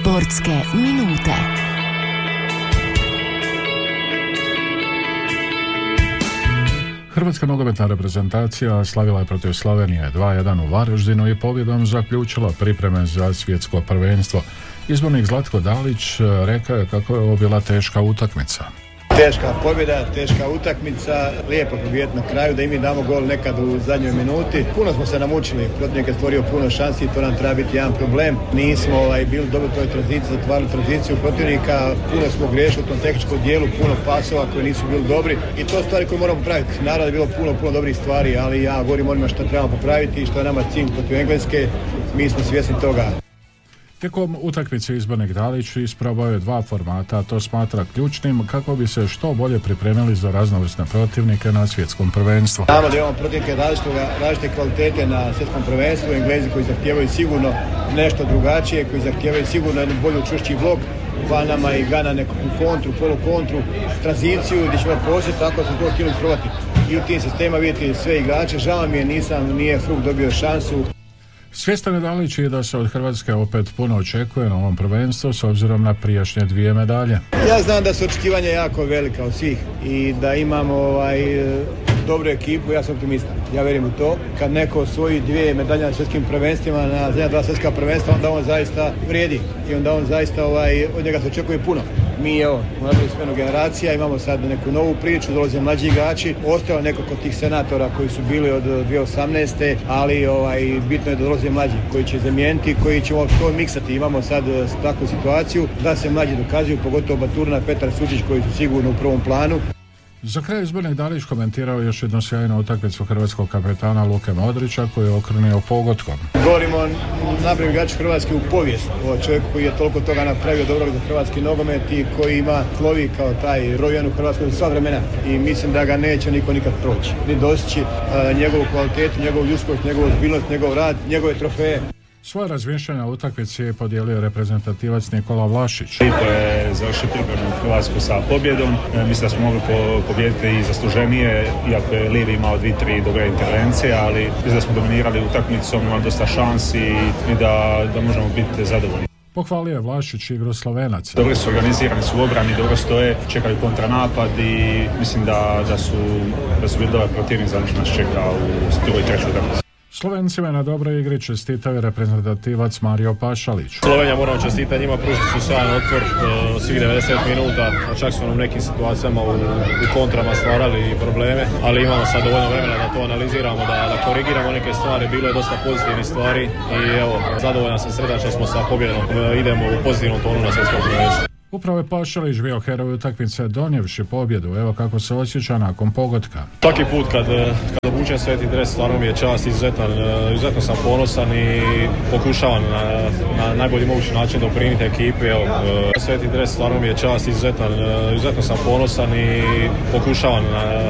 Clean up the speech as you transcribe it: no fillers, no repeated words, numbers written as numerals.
Sportske minute. Hrvatska nogometna reprezentacija slavila je protiv Slovenije 2-1 u Varaždinu i pobjedom zaključila pripreme za svjetsko prvenstvo. Izbornik Zlatko Dalić rekao je kako je ovo bila teška utakmica. Teška pobjeda, teška utakmica, lijepo pobijediti na kraju, da i mi damo gol nekad u zadnjoj minuti. Puno smo se namučili, protivnik je stvorio puno šansi i to nam treba biti jedan problem. Nismo bili dobro u toj tranziciji, zatvarali tranziciju protivnika, puno smo griješili u tom tehničkom dijelu, puno pasova koji nisu bili dobri i to stvari koje moramo popraviti. Naravno je bilo puno dobrih stvari, ali ja govorim onima što trebamo popraviti i što je nama cilj protiv Engleske, mi smo svjesni toga. Tijekom utakmice izbornik Dalić isprobao je 2 formata, a to smatra ključnim kako bi se što bolje pripremili za raznovrsne protivnike na svjetskom prvenstvu. Znamo da imamo protivnike različite kvalitete na svjetskom prvenstvu, Englezi koji zahtijevaju sigurno nešto drugačije, koji zahtijevaju sigurno jednu bolju čvršći blok, Panama i Gana nekakvu kontru, polukontru, tranziciju gdje ćemo posjeti, tako smo to htjeli probati. I u tim sistema vidjeti sve igrače, žao mi je nije Fruk dobio šansu. Svjestan je Dalić i da se od Hrvatske opet puno očekuje na ovom prvenstvu s obzirom na prijašnje 2 medalje. Ja znam da su očekivanja jako velika od svih i da imamo dobru ekipu, ja sam optimista. Ja vjerujem u to. Kad neko osvoji 2 medalje na svjetskim prvenstvima, na zadnja 2 svjetska prvenstva, onda on zaista vrijedi i onda on zaista od njega se očekuje puno. Mi napravili smo generacija, imamo sad neku novu priču, dolaze mlađi igrači, ostalo nekoliko tih senatora koji su bili od 2018. ali bitno je da dolaze mlađi koji će zamijeniti, koji ćemo to miksati. Imamo sad takvu situaciju da se mlađi dokazuju, pogotovo Baturina, Petar Sučić koji su sigurno u prvom planu. Za kraj izbornik Dalić komentirao još jednu sjajnu utakmicu hrvatskog kapetana Luke Modrića koji je okrenio pogodkom. Govorimo o najboljim igraču Hrvatske u povijest, o čovjeku koji je toliko toga napravio dobrog za hrvatski nogomet i koji ima slovi kao taj rojan u Hrvatskoj za sva vremena i mislim da ga neće niko nikad proći, ni dostići njegovu kvalitetu, njegovu ljudskost, njegovu ozbiljnost, njegov rad, njegove trofeje. Svoje razmišljanja o utakmici je podijelio reprezentativac Nikola Vlašić. To je završio pripremu Hrvatsku sa pobjedom. Mislim da smo mogli pobijediti i zasluženije, iako je Livi imao 2-3 dobre intervencije, ali mislim da smo dominirali utakmicom, imali dosta šansi i da možemo biti zadovoljni. Pohvalio je Vlašić igru Slovenaca. Dobro su organizirani, su u obrani, dobro stoje, čekaju kontranapad i mislim da su bili dobar protivnik za nešto nas čeka u 2. i 3. utakmici. Slovencima na dobroj igri čestitao je reprezentativac Mario Pašalić. Slovenija moramo čestitati njima, pružili su sjajan otpor svih 90 minuta, čak su nam u nekim situacijama u kontrama stvarali probleme, ali imamo sad dovoljno vremena da to analiziramo, da korigiramo neke stvari, bilo je dosta pozitivnih stvari i evo, zadovoljan sam, sretan što smo sa pobjedom, idemo u pozitivnom tonu na svjetskom prvenstvu. Upravo je Pašalić bio heroj utakmice donijevši pobjedu, evo kako se osjeća nakon pogotka. Svaki put kad obučem sveti dres, stvarno mi je čast, izuzetno sam ponosan i pokušavam na najbolji mogući način doprinijeti ekipi. Sveti dres, stvarno mi je čast, izuzetno sam ponosan i pokušavam